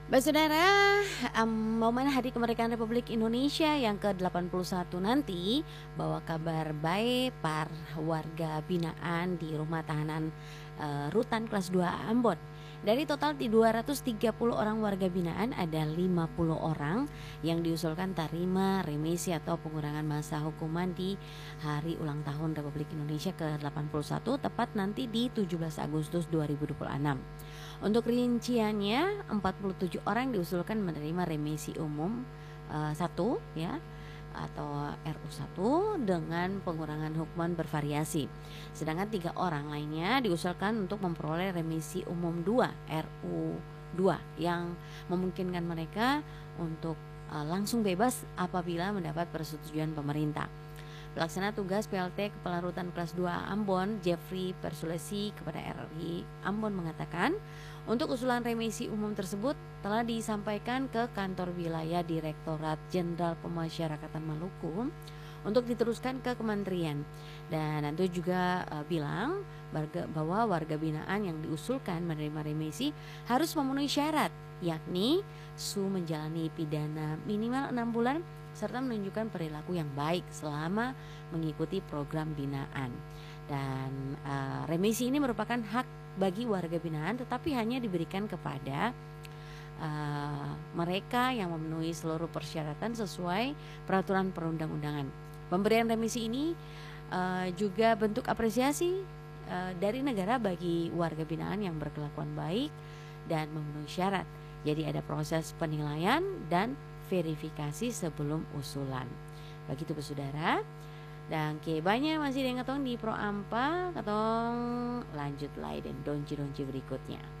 Baik saudara, momen Hari Kemerdekaan Republik Indonesia yang ke-81 nanti bawa kabar baik para warga binaan di rumah tahanan Rutan kelas 2 Ambon. Dari total 230 orang warga binaan, ada 50 orang yang diusulkan tarima remisi atau pengurangan masa hukuman di hari ulang tahun Republik Indonesia ke-81 tepat nanti di 17 Agustus 2026. Untuk rinciannya, 47 orang diusulkan menerima remisi umum 1 ya atau RU1 dengan pengurangan hukuman bervariasi. Sedangkan 3 orang lainnya diusulkan untuk memperoleh remisi umum 2 RU2 yang memungkinkan mereka untuk langsung bebas apabila mendapat persetujuan pemerintah. Pelaksana tugas PLT Kepala Rutan kelas 2 Ambon, Jeffrey Persulesi kepada RRI Ambon mengatakan, untuk usulan remisi umum tersebut telah disampaikan ke kantor wilayah Direktorat Jenderal Pemasyarakatan Maluku untuk diteruskan ke kementerian. Dan nanti juga bilang bahwa warga binaan yang diusulkan menerima remisi harus memenuhi syarat, yakni menjalani pidana minimal 6 bulan serta menunjukkan perilaku yang baik selama mengikuti program binaan. Dan remisi ini merupakan hak bagi warga binaan, tetapi hanya diberikan kepada mereka yang memenuhi seluruh persyaratan sesuai peraturan perundang-undangan. Pemberian remisi ini juga bentuk apresiasi dari negara bagi warga binaan yang berkelakuan baik dan memenuhi syarat. Jadi ada proses penilaian dan verifikasi sebelum usulan. Begitu saudara. Dan banyak masih yang ngetong di Pro Ampa, ketong lanjut lain dan donci-donci berikutnya.